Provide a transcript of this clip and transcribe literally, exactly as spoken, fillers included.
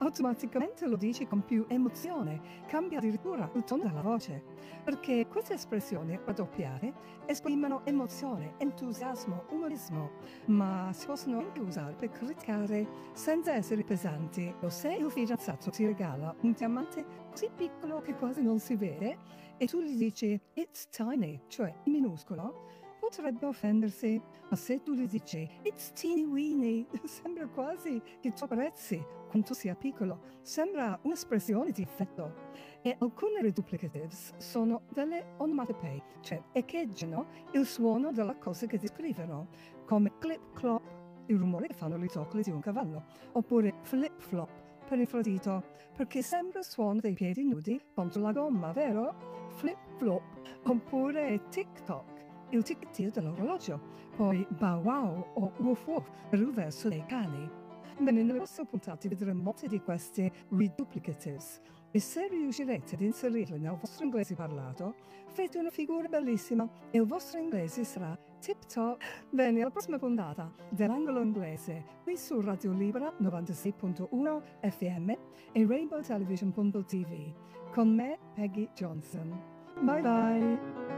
automaticamente lo dici con più emozione, cambia addirittura il tono della voce, perché queste espressioni raddoppiate esprimono emozione, entusiasmo, umorismo, ma si possono anche usare per criticare senza essere pesanti. O se il fidanzato ti regala un diamante così piccolo che quasi non si vede e tu gli dici it's tiny, cioè in minuscolo, potrebbe offendersi, ma se tu gli dici it's teeny weeny, sembra quasi che tu apprezzi quanto sia piccolo, sembra un'espressione di affetto. E alcune reduplicatives sono delle onomatopee, cioè echeggiano il suono della cosa che descrivono, come clip clop, il rumore che fanno le zoccole di un cavallo, oppure flip flop per infradito, perché sembra il suono dei piedi nudi contro la gomma, vero? Flip flop, oppure tic toc, il tic-tic dell'orologio, poi bow wow o woof woof per il verso dei cani. Bene, nelle prossime puntate vedremo molte di queste reduplicatives e se riuscirete ad inserirle nel vostro inglese parlato, fate una figura bellissima e il vostro inglese sarà tip top. Bene, alla prossima puntata dell'Angolo Inglese qui su Radio Libera novantasei punto uno F M e rainbow television punto t v con me, Peggy Johnson. Bye bye!